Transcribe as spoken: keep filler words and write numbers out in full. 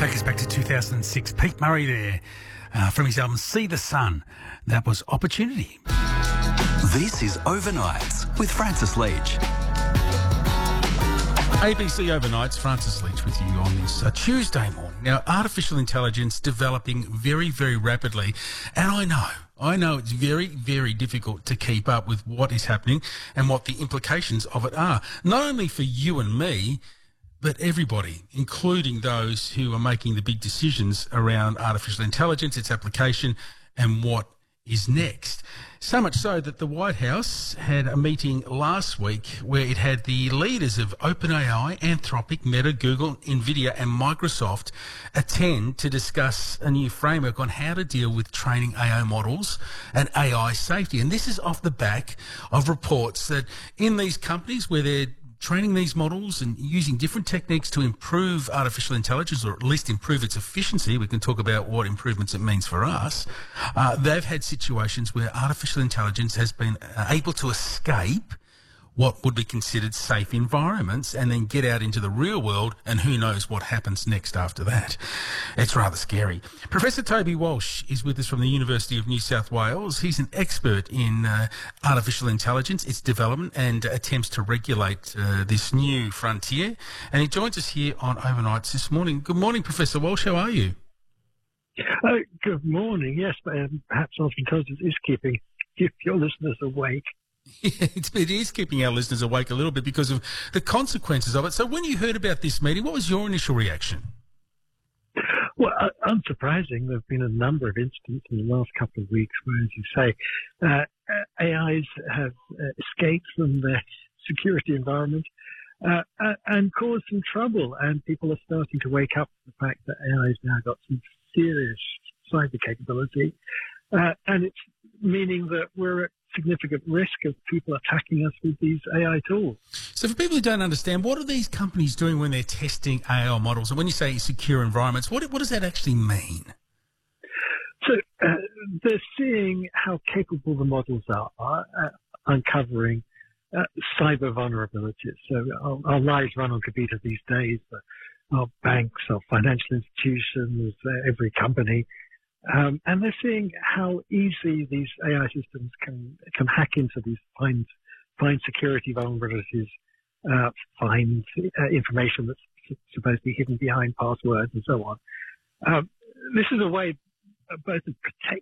Take us back to two thousand six. Pete Murray there uh, from his album See the Sun. That was Opportunity. This is Overnights with Francis Leach. A B C Overnights, Francis Leach with you on this uh, Tuesday morning. Now, artificial intelligence developing very, very rapidly. And I know, I know it's very, very difficult to keep up with what is happening and what the implications of it are. Not only for you and me, but everybody, including those who are making the big decisions around artificial intelligence, its application, and what is next. So much so that the White House had a meeting last week where it had the leaders of OpenAI, Anthropic, Meta, Google, Nvidia and Microsoft attend to discuss a new framework on how to deal with training A I models and A I safety. And this is off the back of reports that in these companies where they're training these models and using different techniques to improve artificial intelligence, or at least improve its efficiency. We can talk about what improvements it means for us. Uh, they've had situations where artificial intelligence has been uh, able to escape what would be considered safe environments and then get out into the real world, and who knows what happens next after that. It's rather scary. Professor Toby Walsh is with us from the University of New South Wales. He's an expert in uh, artificial intelligence, its development and attempts to regulate uh, this new frontier. And he joins us here on Overnights this morning. Good morning, Professor Walsh. How are you? Uh, good morning. Yes, but um, perhaps artificial intelligence is keeping keep your listeners awake. Yeah, it's, it is keeping our listeners awake a little bit because of the consequences of it. So when you heard about this meeting, what was your initial reaction? Well, uh, unsurprising, there have been a number of instances in the last couple of weeks where, as you say, uh, A Is have uh, escaped from their security environment uh, and caused some trouble. And people are starting to wake up to the fact that A I's now got some serious cyber capability. Uh, and it's meaning that we're at significant risk of people attacking us with these A I tools. So for people who don't understand, what are these companies doing when they're testing A I models? And when you say secure environments, what, what does that actually mean? So uh, they're seeing how capable the models are, uh, uncovering uh, cyber vulnerabilities. So our, our lives run on computer these days. Uh, our banks, our financial institutions, uh, every company. Um, and they're seeing how easy these A I systems can can hack into these, find find security vulnerabilities, uh, find uh, information that's supposed to be hidden behind passwords and so on. Um, this is a way both of protecting